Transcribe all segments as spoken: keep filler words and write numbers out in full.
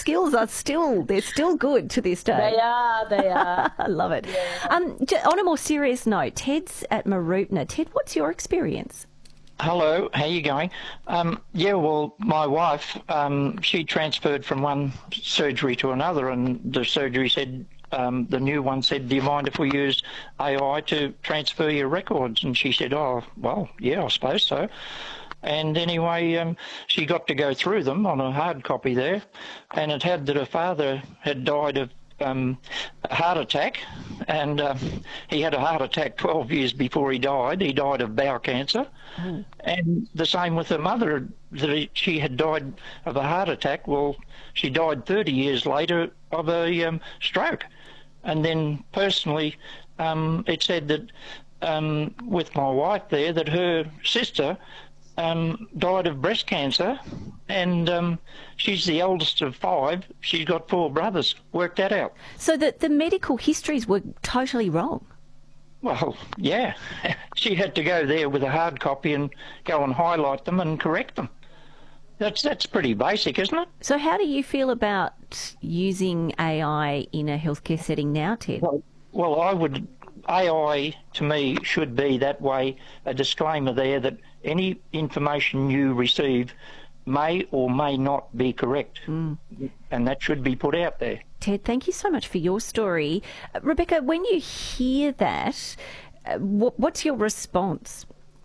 skills are still, they're still good to this day. They are, they are. I love it. Yeah. Um, j- on a more serious note, Ted's at Mooroopna. Ted, what's your experience? Hello, how you going? Um, yeah, well, my wife, um, she transferred from one surgery to another, and the surgery said, um, the new one said, do you mind if we use A I to transfer your records? And she said, oh, well, yeah, I suppose so. And anyway, um, she got to go through them on a hard copy there, and it had that her father had died of um, a heart attack, and uh, he had a heart attack twelve years before he died. He died of bowel cancer. Mm. And the same with her mother, that he, she had died of a heart attack. Well, she died thirty years later of a um, stroke. And then personally, um, it said that um, with my wife there, that her sister Um, died of breast cancer, and um, she's the eldest of five. She's got four brothers. Work that out. So that the medical histories were totally wrong? Well, yeah. She had to go there with a hard copy and go and highlight them and correct them. That's that's pretty basic, isn't it? So how do you feel about using A I in a healthcare setting now, Ted? Well, well I would... A I, to me, should be that way, a disclaimer there that any information you receive may or may not be correct. Mm. And that should be put out there. Ted, thank you so much for your story. Uh, Rebecca, when you hear that, uh, w- what's your response?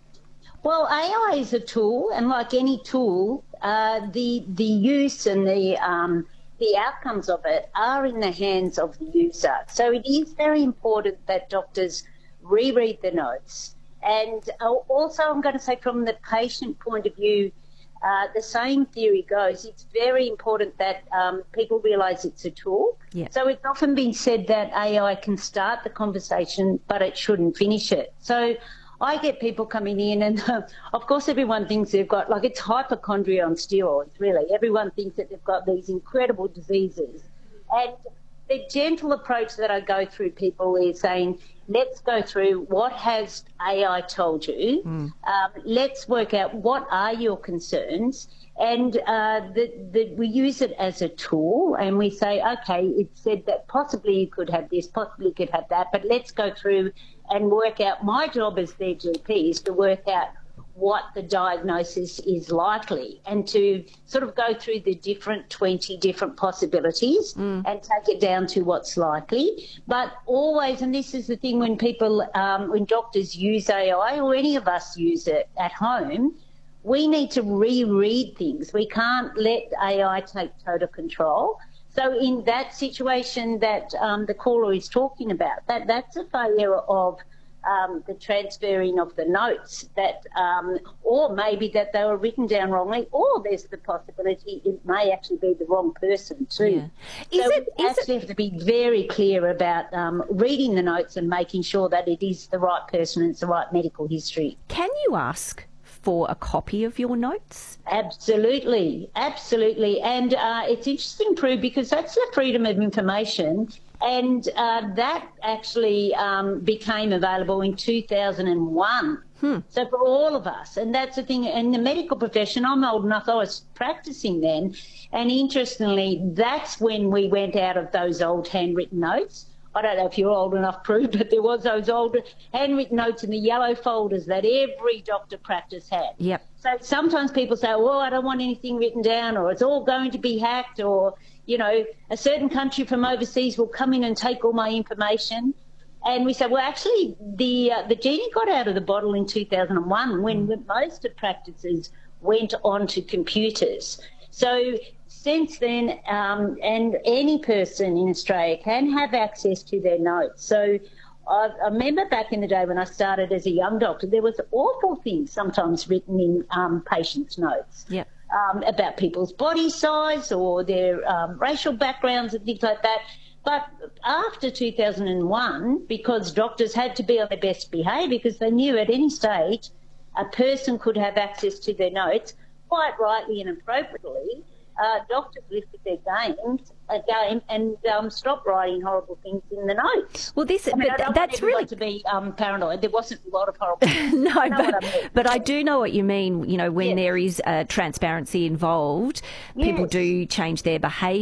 Well, A I is a tool, and like any tool, uh, the the use and the um, the outcomes of it are in the hands of the user. So it is very important that doctors reread the notes. And also, I'm going to say from the patient point of view, uh, the same theory goes. It's very important that um, people realise it's a tool. Yeah. So it's often been said that A I can start the conversation, but it shouldn't finish it. So I get people coming in and, uh, of course, everyone thinks they've got, like, it's hypochondria on steroids, really. Everyone thinks that they've got these incredible diseases. And the gentle approach that I go through people is saying, let's go through what has A I told you. Mm. Um, let's work out what are your concerns. And uh, the, the, we use it as a tool, and we say, okay, it said that possibly you could have this, possibly you could have that, but let's go through and work out. My job as their G P is to work out what the diagnosis is likely and to sort of go through the different twenty different possibilities mm. and take it down to what's likely. But always, and this is the thing when people, um, when doctors use A I or any of us use it at home, we need to reread things. We can't let A I take total control. So in that situation that um, the caller is talking about, that that's a failure of um, the transferring of the notes, that, um, or maybe that they were written down wrongly, or there's the possibility it may actually be the wrong person too. Yeah. Is so it, we is actually it... have to be very clear about um, reading the notes and making sure that it is the right person and it's the right medical history. Can you ask for a copy of your notes? Absolutely, absolutely. And uh, it's interesting, Prue, because that's the freedom of information, and uh, that actually um, became available in two thousand one. Hmm. So for all of us, and that's the thing, in the medical profession, I'm old enough, I was practicing then, and interestingly, that's when we went out of those old handwritten notes. I don't know if you're old enough, Prue, but there was those old handwritten notes in the yellow folders that every doctor practice had. Yep. So sometimes people say, well, I don't want anything written down, or it's all going to be hacked, or, you know, a certain country from overseas will come in and take all my information. And we say, well, actually, the uh, the genie got out of the bottle in two thousand one when mm. most of practices went onto computers. So since then, um, and any person in Australia can have access to their notes. So I, I remember back in the day when I started as a young doctor, there was awful things sometimes written in um, patients' notes yep. um, about people's body size or their um, racial backgrounds and things like that. But after two thousand one, because doctors had to be on their best behaviour because they knew at any stage a person could have access to their notes, quite rightly and appropriately, Uh, doctors lifted their games, a game and um, stopped writing horrible things in the notes. Well, this, I mean, but I don't that's want really to be um, paranoid. There wasn't a lot of horrible things. no, I but I mean. but I do know what you mean. You know, when yes. there is uh, transparency involved, people yes. do change their behaviour.